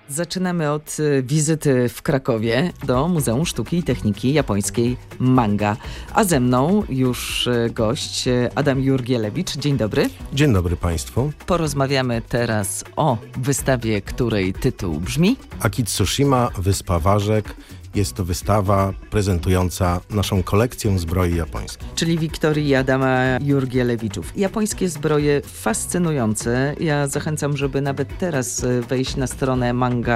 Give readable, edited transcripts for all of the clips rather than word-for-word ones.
Zaczynamy od wizyty w Krakowie do Muzeum Sztuki i Techniki Japońskiej Manga. A ze mną już gość Adam Jurgielewicz. Dzień dobry. Dzień dobry Państwu. Porozmawiamy teraz o wystawie, której tytuł brzmi Akitsushima, Wyspa Ważek. Jest to wystawa prezentująca naszą kolekcję zbroi japońskiej. Czyli Wiktorii i Adama Jurgielewiczów. Japońskie zbroje fascynujące. Ja zachęcam, żeby nawet teraz wejść na stronę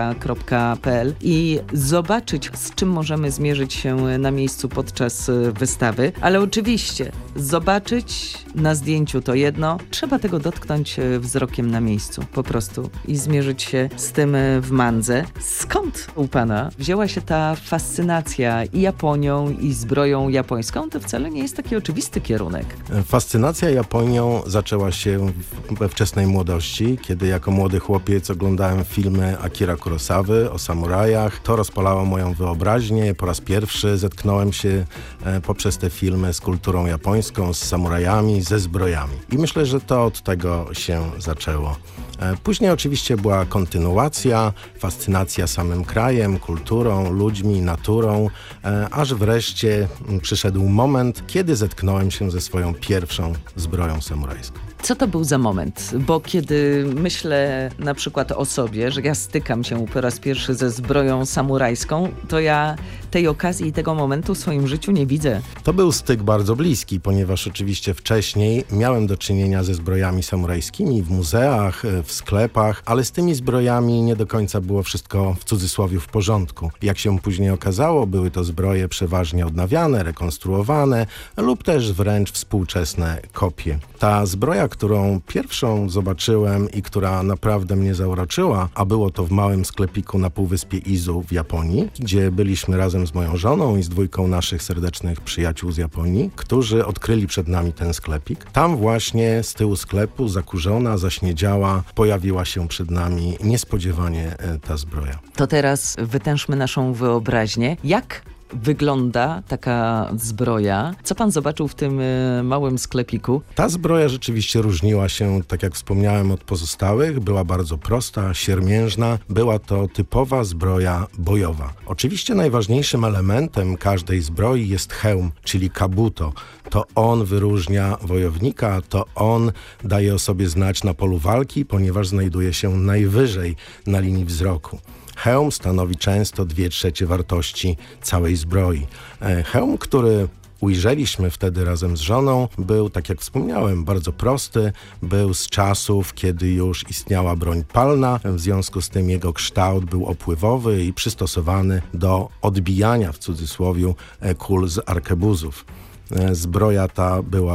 manga.pl i zobaczyć, z czym możemy zmierzyć się na miejscu podczas wystawy. Ale oczywiście zobaczyć na zdjęciu to jedno. Trzeba tego dotknąć wzrokiem na miejscu po prostu i zmierzyć się z tym w mandze. Skąd u Pana wzięła się ta fascynacja i Japonią, i zbroją japońską? To wcale nie jest taki oczywisty kierunek. Fascynacja Japonią zaczęła się we wczesnej młodości, kiedy jako młody chłopiec oglądałem filmy Akira Kurosawy o samurajach. To rozpalało moją wyobraźnię. Po raz pierwszy zetknąłem się poprzez te filmy z kulturą japońską, z samurajami, ze zbrojami. I myślę, że to od tego się zaczęło. Później oczywiście była kontynuacja, fascynacja samym krajem, kulturą, ludźmi, naturą, aż wreszcie przyszedł moment, kiedy zetknąłem się ze swoją pierwszą zbroją samurajską. Co to był za moment? Bo kiedy myślę na przykład o sobie, że ja stykam się po raz pierwszy ze zbroją samurajską, to ja tej okazji i tego momentu w swoim życiu nie widzę. To był styk bardzo bliski, ponieważ oczywiście wcześniej miałem do czynienia ze zbrojami samurajskimi w muzeach, w sklepach, ale z tymi zbrojami nie do końca było wszystko w cudzysłowie w porządku. Jak się później okazało, były to zbroje przeważnie odnawiane, rekonstruowane lub też wręcz współczesne kopie. Ta zbroja, którą pierwszą zobaczyłem i która naprawdę mnie zauroczyła, a było to w małym sklepiku na półwyspie Izu w Japonii, gdzie byliśmy razem z moją żoną i z dwójką naszych serdecznych przyjaciół z Japonii, którzy odkryli przed nami ten sklepik. Tam właśnie z tyłu sklepu, zakurzona, zaśniedziała, pojawiła się przed nami niespodziewanie ta zbroja. To teraz wytężmy naszą wyobraźnię. Jak wygląda taka zbroja? Co pan zobaczył w tym małym sklepiku? Ta zbroja rzeczywiście różniła się, tak jak wspomniałem, od pozostałych. Była bardzo prosta, siermiężna. Była to typowa zbroja bojowa. Oczywiście najważniejszym elementem każdej zbroi jest hełm, czyli kabuto. To on wyróżnia wojownika, to on daje o sobie znać na polu walki, ponieważ znajduje się najwyżej na linii wzroku. Hełm stanowi często 2/3 wartości całej zbroi. Hełm, który ujrzeliśmy wtedy razem z żoną, był, tak jak wspomniałem, bardzo prosty. Był z czasów, kiedy już istniała broń palna. W związku z tym jego kształt był opływowy i przystosowany do odbijania, w cudzysłowie, kul z arkebuzów. Zbroja ta była